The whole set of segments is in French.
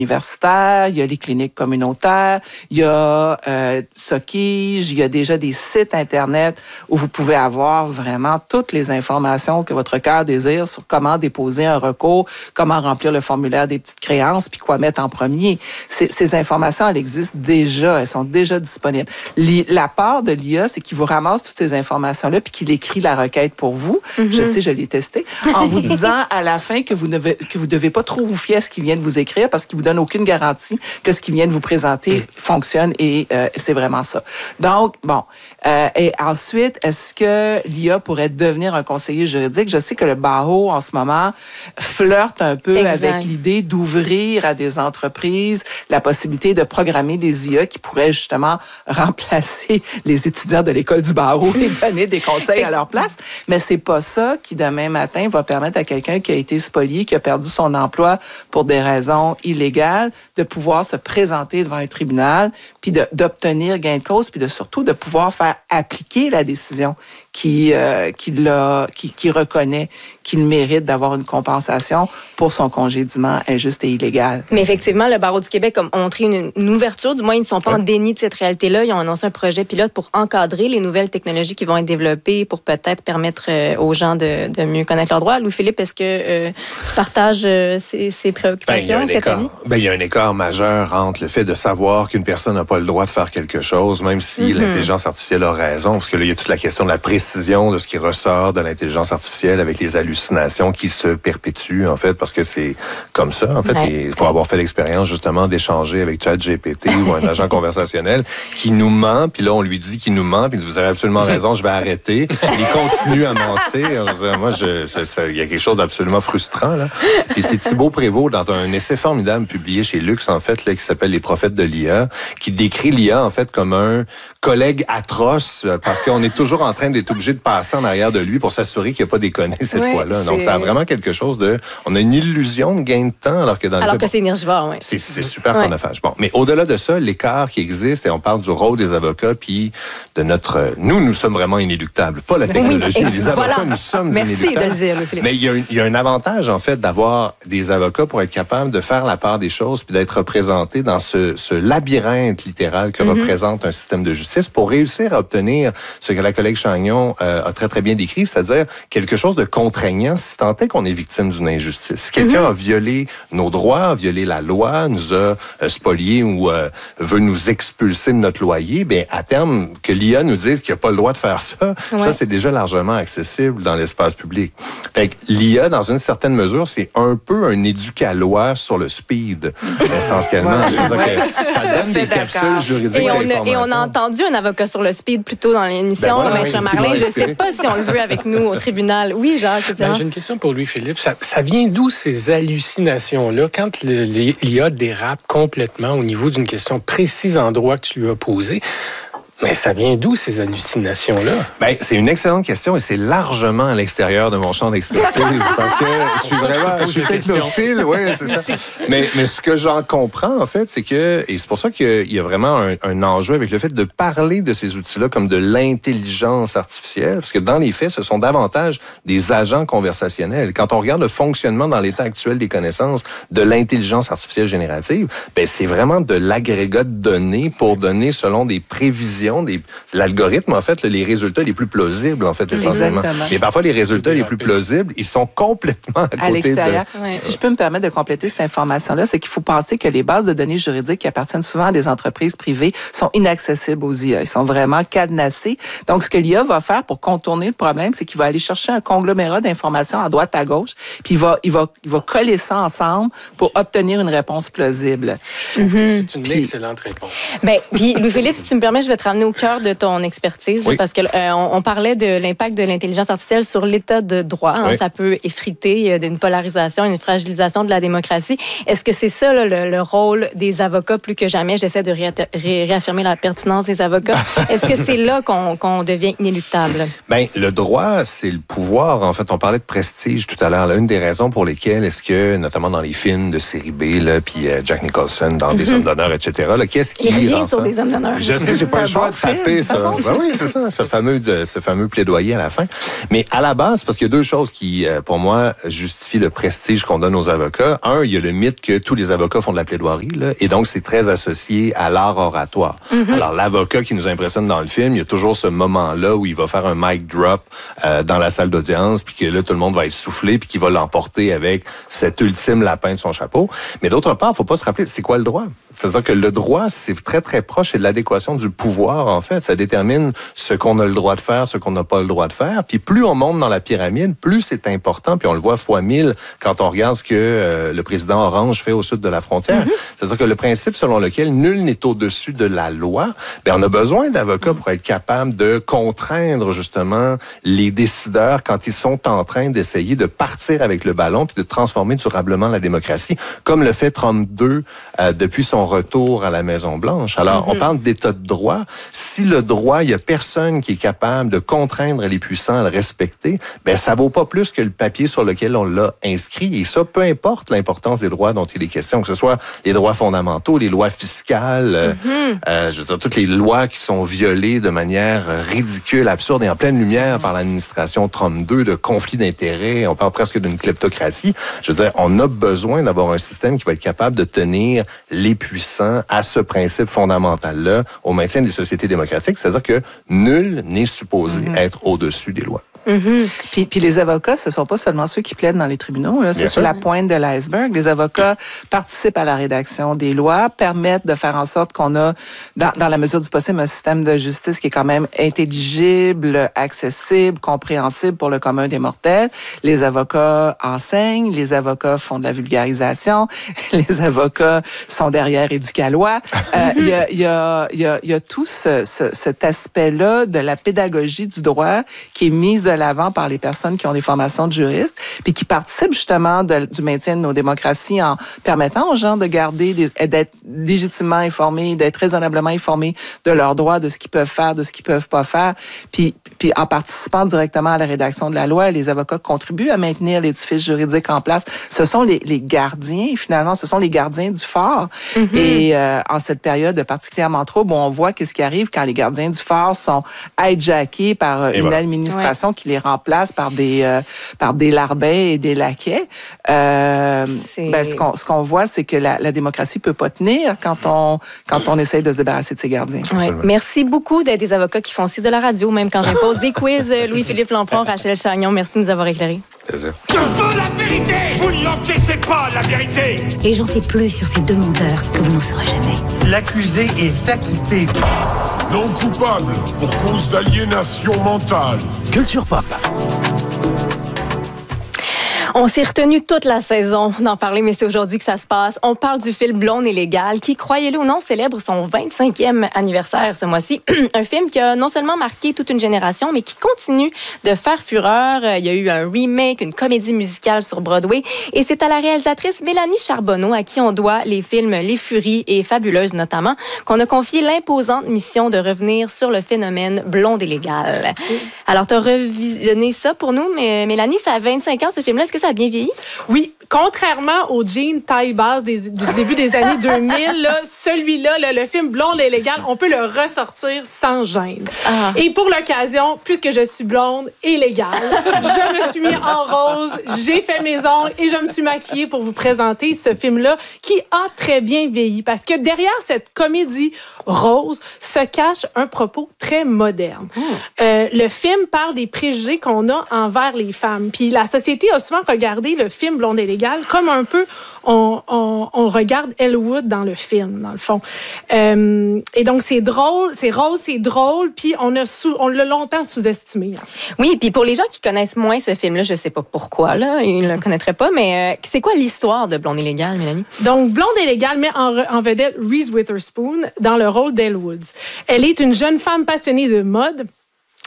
universitaires, il y a les cliniques communautaires, il y a Sokige, il y a déjà des sites Internet où vous pouvez avoir vraiment toutes les informations que votre cœur désire sur comment déposer un recours, comment remplir le formulaire des petites créances, puis quoi mettre en premier. Ces informations, elles existent déjà, elles sont déjà disponibles. La part de l'IA, c'est qu'il vous ramasse toutes ces informations-là puis qu'il écrit la requête pour vous. Mm-hmm. Je sais, je l'ai testé, en vous disant à la fin que vous devez pas trop vous fier à ce qu'il vient de vous écrire parce qu'il vous donne aucune garantie que ce qu'il vient de vous présenter fonctionne et c'est vraiment ça. Donc, bon. Et ensuite, est-ce que l'IA pourrait devenir un conseiller juridique? Je sais que le barreau, en ce moment, flirte un peu avec l'idée d'ouvrir à des entreprises la possibilité de programmer des IA qui pourraient justement remplacer les étudiants de l'école du barreau et donner des conseils à leur place. Mais c'est pas ça qui, demain matin, va permettre à quelqu'un qui a été spolié, qui a perdu son emploi pour des raisons illégales, de pouvoir se présenter devant un tribunal, puis d'obtenir gain de cause, puis surtout de pouvoir faire appliquer la décision qui reconnaît qu'il mérite d'avoir une compensation pour son congédiement injuste et illégal. Mais effectivement, le Barreau du Québec a montré une ouverture. Du moins, ils ne sont pas en déni de cette réalité-là. Ils ont annoncé un projet pilote pour encadrer les nouvelles technologies qui vont être développées pour peut-être permettre aux gens de mieux connaître leurs droits. Louis-Philippe, est-ce que tu partages ces préoccupations, cet avis? Il y a un écart majeur entre le fait de savoir qu'une personne n'a pas le droit de faire quelque chose, même si l'intelligence artificielle a raison, parce que là, il y a toute la question de la précision de ce qui ressort de l'intelligence artificielle avec les hallucinations qui se perpétuent, en fait, parce que c'est comme ça, en fait. Et il faut avoir fait l'expérience, justement, d'échanger avec ChatGPT ou un agent conversationnel qui nous ment, puis là, on lui dit qu'il nous ment, puis il dit, vous avez absolument raison, je vais arrêter. Il continue à mentir. Moi, il y a quelque chose d'absolument frustrant, là. Et c'est Thibault Prévost, dans un essai formidable publié chez Lux, en fait, là, qui s'appelle Les prophètes de l'IA, qui décrit l'IA, en fait, comme un collègue atroce, parce qu'on est toujours en train d'être obligé de passer en arrière de lui pour s'assurer qu'il n'a pas déconné cette fois-là. Donc, ça a vraiment quelque chose de... On a une illusion de gain de temps, alors que dans alors que c'est énergivore, oui. C'est super chronophage. Bon, mais au-delà de ça, l'écart qui existe, et on parle du rôle des avocats, puis de notre... Nous sommes vraiment inéluctables. Pas la technologie, mais les avocats, nous sommes inéluctables. Merci de le dire, Louis-Philippe. Mais il y a un avantage, en fait, d'avoir des avocats pour être capable de faire la part des choses, puis d'être représentés dans ce labyrinthe littéral que représente un système de justice pour réussir à obtenir ce que la collègue Chagnon a très, très bien décrit, c'est-à-dire quelque chose de contraignant si tant est qu'on est victime d'une injustice. Si quelqu'un a violé nos droits, a violé la loi, nous a spoliés ou veut nous expulser de notre loyer, bien, à terme, que l'IA nous dise qu'il n'a pas le droit de faire ça, ça, c'est déjà largement accessible dans l'espace public. Fait que l'IA, dans une certaine mesure, c'est un peu un éducaloi sur le speed, essentiellement. Ça donne des capsules juridiques d'information. Et on a entendu un avocat sur le speed plus tôt dans l'émission, Maître Marlin. Je ne sais pas si on le veut avec nous au tribunal. Oui, Jacques. J'ai une question pour Louis-Philippe. Ça vient d'où ces hallucinations-là quand l'IA dérape complètement au niveau d'une question précise en droit que tu lui as posée? Mais ça vient d'où, ces hallucinations-là? C'est une excellente question et c'est largement à l'extérieur de mon champ d'expertise parce que je suis technophile, c'est ça. Mais ce que j'en comprends, en fait, c'est que, et c'est pour ça qu'il y a vraiment un enjeu avec le fait de parler de ces outils-là comme de l'intelligence artificielle, parce que dans les faits, ce sont davantage des agents conversationnels. Quand on regarde le fonctionnement dans l'état actuel des connaissances de l'intelligence artificielle générative, c'est vraiment de l'agrégat de données pour donner selon des prévisions. L'algorithme, en fait, les résultats les plus plausibles, en fait, essentiellement. Exactement. Mais parfois, les résultats les plus plausibles, ils sont complètement à côté l'extérieur. Si je peux me permettre de compléter cette information-là, c'est qu'il faut penser que les bases de données juridiques qui appartiennent souvent à des entreprises privées sont inaccessibles aux IA. Ils sont vraiment cadenassés. Donc, ce que l'IA va faire pour contourner le problème, c'est qu'il va aller chercher un conglomérat d'informations à droite, à gauche, puis il va coller ça ensemble pour obtenir une réponse plausible. Je trouve que c'est une excellente réponse. Puis, Louis-Philippe, si tu me permets, je vais te ramener au cœur de ton expertise, parce que on parlait de l'impact de l'intelligence artificielle sur l'état de droit. Ça peut effriter d'une polarisation, une fragilisation de la démocratie. Est-ce que c'est ça le rôle des avocats plus que jamais? J'essaie de réaffirmer la pertinence des avocats. Est-ce que c'est là qu'on devient inéluctable? Le droit, c'est le pouvoir. En fait, on parlait de prestige tout à l'heure. Là, une des raisons pour lesquelles est-ce que, notamment dans les films de série B, puis Jack Nicholson dans Des hommes d'honneur, etc., qu'est-ce qui revient sur Des hommes d'honneur? Je sais, j'ai pas le choix. chouette taper ça. Ben oui, c'est ça, ce fameux plaidoyer à la fin. Mais à la base, parce qu'il y a deux choses qui, pour moi, justifient le prestige qu'on donne aux avocats. Un, il y a le mythe que tous les avocats font de la plaidoirie, là, et donc c'est très associé à l'art oratoire. Mm-hmm. Alors, l'avocat qui nous impressionne dans le film, il y a toujours ce moment-là où il va faire un mic drop dans la salle d'audience, puis que là, tout le monde va être soufflé, puis qu'il va l'emporter avec cet ultime lapin de son chapeau. Mais d'autre part, faut pas se rappeler, c'est quoi le droit? C'est-à-dire que le droit, c'est très, très proche de l'adéquation du pouvoir, en fait. Ça détermine ce qu'on a le droit de faire, ce qu'on n'a pas le droit de faire. Puis plus on monte dans la pyramide, plus c'est important. Puis on le voit fois 1000 quand on regarde ce que le président Orange fait au sud de la frontière. Mm-hmm. C'est-à-dire que le principe selon lequel nul n'est au-dessus de la loi, bien, on a besoin d'avocats pour être capable de contraindre, justement, les décideurs quand ils sont en train d'essayer de partir avec le ballon puis de transformer durablement la démocratie, comme le fait Trump 2 depuis son retour à la Maison-Blanche. Alors, on parle d'état de droit. Si le droit, il y a personne qui est capable de contraindre les puissants à le respecter, ben ça vaut pas plus que le papier sur lequel on l'a inscrit. Et ça, peu importe l'importance des droits dont il est question, que ce soit les droits fondamentaux, les lois fiscales, je veux dire, toutes les lois qui sont violées de manière ridicule, absurde et en pleine lumière par l'administration Trump 2 de conflits d'intérêts. On parle presque d'une kleptocratie. Je veux dire, on a besoin d'avoir un système qui va être capable de tenir les puissants à ce principe fondamental-là au maintien des sociétés démocratiques. C'est-à-dire que nul n'est supposé être au-dessus des lois. Mm-hmm. Puis les avocats, ce sont pas seulement ceux qui plaident dans les tribunaux. Là, c'est sur la pointe de l'iceberg. Les avocats participent à la rédaction des lois, permettent de faire en sorte qu'on a, dans la mesure du possible, un système de justice qui est quand même intelligible, accessible, compréhensible pour le commun des mortels. Les avocats enseignent, les avocats font de la vulgarisation, les avocats sont derrière Éducalois. Il y a tout cet aspect-là de la pédagogie du droit qui est mise de l'avant par les personnes qui ont des formations de juristes, puis qui participent justement du maintien de nos démocraties en permettant aux gens de garder, d'être légitimement informés, d'être raisonnablement informés de leurs droits, de ce qu'ils peuvent faire, de ce qu'ils peuvent pas faire. Puis en participant directement à la rédaction de la loi, les avocats contribuent à maintenir l'édifice juridique en place. Ce sont les gardiens, finalement, ce sont les gardiens du fort. Mm-hmm. Et en cette période particulièrement trouble, on voit qu'est-ce qui arrive quand les gardiens du fort sont hijackés par une administration qui les remplace par des larbins et des laquais. Ce qu'on voit, c'est que la démocratie peut pas tenir quand on essaye de se débarrasser de ses gardiens. Ouais. Merci beaucoup d'être des avocats qui font aussi de la radio, même quand j'impose des quiz. Louis-Philippe Lampron, Rachel Chagnon, merci de nous avoir éclairés. Plaisir. Je veux la vérité! Vous ne l'encaissez pas, la vérité! Et j'en sais plus sur ces deux menteurs que vous n'en saurez jamais. L'accusé est acquitté. Non coupable pour cause d'aliénation mentale. Culture Pop. On s'est retenu toute la saison d'en parler, mais c'est aujourd'hui que ça se passe. On parle du film Blonde et légale, qui, croyez-le ou non, célèbre son 25e anniversaire ce mois-ci. Un film qui a non seulement marqué toute une génération, mais qui continue de faire fureur. Il y a eu un remake, une comédie musicale sur Broadway. Et c'est à la réalisatrice Mélanie Charbonneau, à qui on doit les films Les Furies et Fabuleuse notamment, qu'on a confié l'imposante mission de revenir sur le phénomène Blonde et légale. Alors, tu as revisionné ça pour nous, mais Mélanie, ça a 25 ans ce film-là. Est-ce que ça a bien vieilli? Oui, contrairement aux jeans taille basse du début des années 2000, là, celui-là, le film Blonde et légale, on peut le ressortir sans gêne. Ah. Et pour l'occasion, puisque je suis blonde et légale, je me suis mis en rose, j'ai fait mes ongles et je me suis maquillée pour vous présenter ce film-là qui a très bien vieilli. Parce que derrière cette comédie rose se cache un propos très moderne. Le film parle des préjugés qu'on a envers les femmes. Puis la société a souvent regardé le film Blonde et légale comme un peu on regarde Elle Wood dans le film, dans le fond. Et donc, c'est drôle, c'est rose, c'est drôle, puis on l'a longtemps sous-estimé. Hein. Oui, puis pour les gens qui connaissent moins ce film-là, je sais pas pourquoi, là, ils le connaîtraient pas, mais c'est quoi l'histoire de Blonde et légale, Mélanie? Donc, Blonde et légale met en vedette Reese Witherspoon dans le rôle d'Elle Woods. Elle est une jeune femme passionnée de mode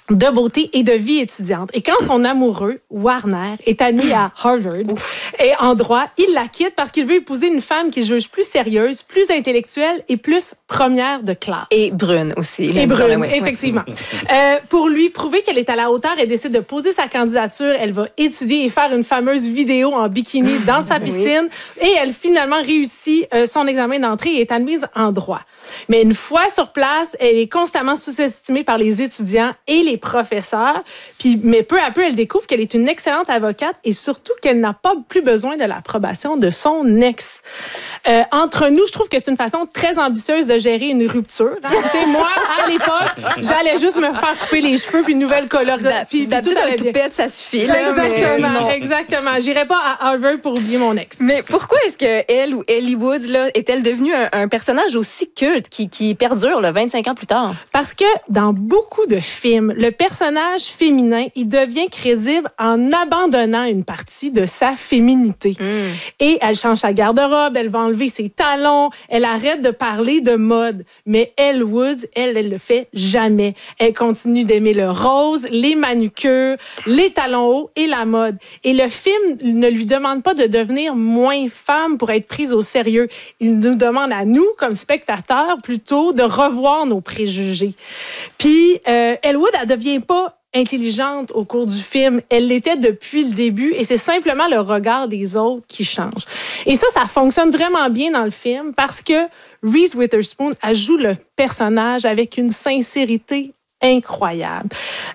de beauté et de vie étudiante. Et quand son amoureux, Warner, est admis à Harvard et en droit, il la quitte parce qu'il veut épouser une femme qu'il juge plus sérieuse, plus intellectuelle et plus première de classe. Et brune aussi. Et brune, effectivement. Pour lui prouver qu'elle est à la hauteur, elle décide de poser sa candidature. Elle va étudier et faire une fameuse vidéo en bikini dans sa piscine. Et elle finalement réussit son examen d'entrée et est admise en droit. Mais une fois sur place, elle est constamment sous-estimée par les étudiants et les professeurs. Mais peu à peu, elle découvre qu'elle est une excellente avocate et surtout qu'elle n'a pas plus besoin de l'approbation de son ex. Entre nous, je trouve que c'est une façon très ambitieuse de gérer une rupture. Hein? Moi, à l'époque, j'allais juste me faire couper les cheveux puis une nouvelle coloration. D'habitude, un toupette, ça suffit. Là, exactement. J'irais pas à Harvard pour oublier mon ex. Mais pourquoi est-ce qu'elle ou Ellie Woods là, est-elle devenue un personnage aussi culte qui perdure 25 ans plus tard? Parce que dans beaucoup de films, le personnage féminin, il devient crédible en abandonnant une partie de sa féminité. Et elle change sa garde-robe, elle va enlever ses talons, elle arrête de parler de mode. Mais Elle Woods, elle le fait jamais. Elle continue d'aimer le rose, les manucures, les talons hauts et la mode. Et le film ne lui demande pas de devenir moins femme pour être prise au sérieux. Il nous demande à nous, comme spectateurs, plutôt de revoir nos préjugés. Puis, Elle Woods, elle devient pas intelligente au cours du film. Elle l'était depuis le début et c'est simplement le regard des autres qui change. Et ça fonctionne vraiment bien dans le film parce que Reese Witherspoon, elle joue le personnage avec une sincérité incroyable.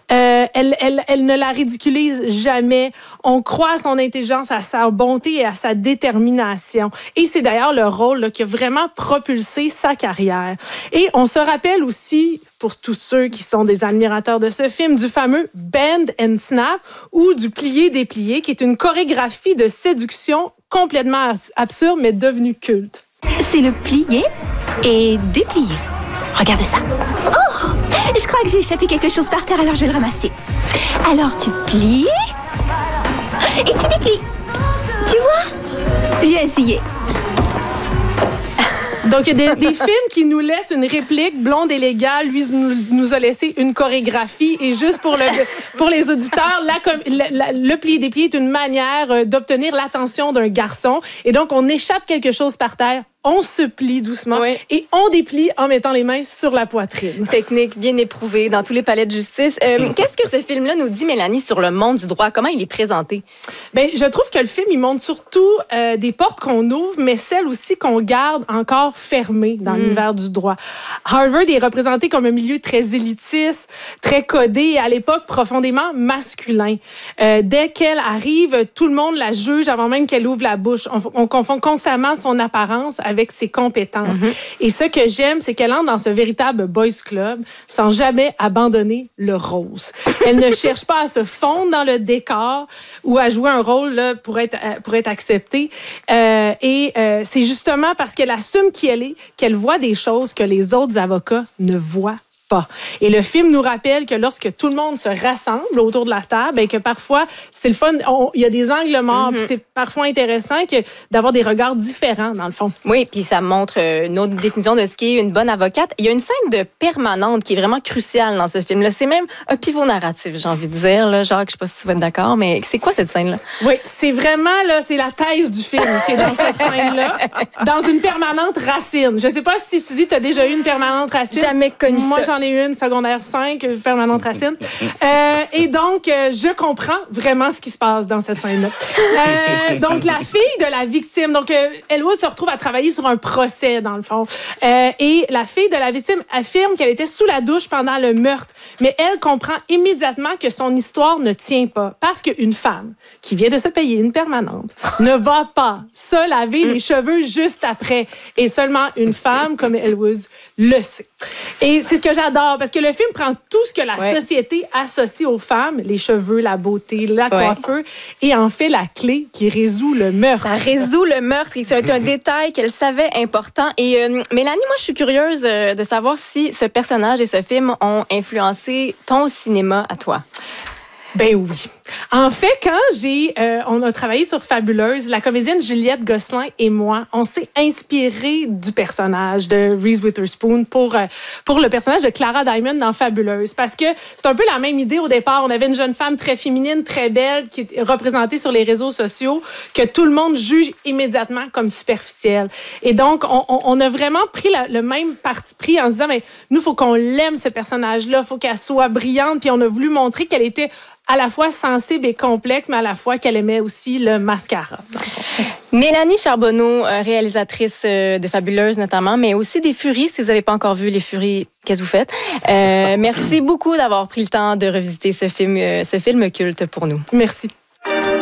Elle ne la ridiculise jamais. On croit à son intelligence, à sa bonté et à sa détermination. Et c'est d'ailleurs le rôle là, qui a vraiment propulsé sa carrière. Et on se rappelle aussi, pour tous ceux qui sont des admirateurs de ce film, du fameux Bend and Snap ou du plié-déplié, qui est une chorégraphie de séduction complètement absurde, mais devenue culte. C'est le plié et déplié. Regarde ça. Oh! Je crois que j'ai échappé quelque chose par terre, alors je vais le ramasser. Alors tu plies et tu déplies. Tu vois? J'ai essayé. Donc, il y a des films qui nous laissent une réplique, Blonde et légale, lui nous a laissé une chorégraphie. Et juste pour les auditeurs, le plié-déplié est une manière d'obtenir l'attention d'un garçon. Et donc, on échappe quelque chose par terre, on se plie doucement et on déplie en mettant les mains sur la poitrine. Technique bien éprouvée dans tous les palais de justice. Qu'est-ce que ce film-là nous dit, Mélanie, sur le monde du droit? Comment il est présenté? Bien, je trouve que le film, il montre surtout des portes qu'on ouvre, mais celles aussi qu'on garde encore fermées dans l'univers du droit. Harvard est représenté comme un milieu très élitiste, très codé et à l'époque profondément masculin. Dès qu'elle arrive, tout le monde la juge avant même qu'elle ouvre la bouche. On confond constamment son apparence avec ses compétences. Et ce que j'aime, c'est qu'elle entre dans ce véritable boys club sans jamais abandonner le rose. Elle ne cherche pas à se fondre dans le décor ou à jouer un rôle là, pour être acceptée. C'est justement parce qu'elle assume qui elle est qu'elle voit des choses que les autres avocats ne voient pas. Et le film nous rappelle que lorsque tout le monde se rassemble autour de la table et que parfois, c'est le fun, il y a des angles morts, puis c'est parfois intéressant d'avoir des regards différents, dans le fond. Oui, puis ça montre une autre définition de ce qu'est une bonne avocate. Il y a une scène de permanente qui est vraiment cruciale dans ce film-là. C'est même un pivot narratif, j'ai envie de dire. Là. Jacques, je ne sais pas si tu vas être d'accord, mais c'est quoi cette scène-là? Oui, c'est vraiment, là, c'est la thèse du film qui est dans cette scène-là, dans une permanente racine. Je ne sais pas si, Suzy, tu as déjà eu une permanente racine. Jamais connu ça. Moi, j'en ai eu une secondaire 5, permanente racine. Et donc, je comprends vraiment ce qui se passe dans cette scène-là. Donc, la fille de la victime, donc, Elle Woods se retrouve à travailler sur un procès, dans le fond. Et la fille de la victime affirme qu'elle était sous la douche pendant le meurtre. Mais elle comprend immédiatement que son histoire ne tient pas. Parce qu'une femme qui vient de se payer une permanente ne va pas se laver les cheveux juste après. Et seulement une femme comme Elle Woods le sait. Et c'est ce que j'adore, parce que le film prend tout ce que la société associe aux femmes, les cheveux, la beauté, la coiffure, et en fait la clé qui résout le meurtre. Ça résout le meurtre, et c'est un détail qu'elle savait important. Et Mélanie, moi, je suis curieuse de savoir si ce personnage et ce film ont influencé ton cinéma à toi. Ben oui. En fait, quand on a travaillé sur Fabuleuse, la comédienne Juliette Gosselin et moi, on s'est inspiré du personnage de Reese Witherspoon pour le personnage de Clara Diamond dans Fabuleuse. Parce que c'est un peu la même idée au départ. On avait une jeune femme très féminine, très belle, qui est représentée sur les réseaux sociaux, que tout le monde juge immédiatement comme superficielle. Et donc, on a vraiment pris le même parti pris en se disant, mais nous, il faut qu'on l'aime, ce personnage-là, il faut qu'elle soit brillante. Puis on a voulu montrer qu'elle était à la fois sensible et complexe, mais à la fois qu'elle aimait aussi le mascara. Mélanie Charbonneau, réalisatrice de Fabuleuse notamment, mais aussi des Furies. Si vous n'avez pas encore vu les Furies, qu'est-ce que vous faites? Merci beaucoup d'avoir pris le temps de revisiter ce film culte pour nous. Merci.